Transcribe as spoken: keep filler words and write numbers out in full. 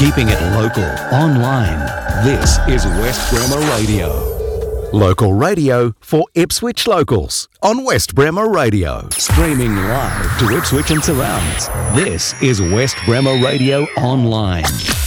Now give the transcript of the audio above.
Keeping it local, online. This is West Bremer Radio. Local radio for Ipswich locals on West Bremer Radio. Streaming live to Ipswich and surrounds. This is West Bremer Radio Online.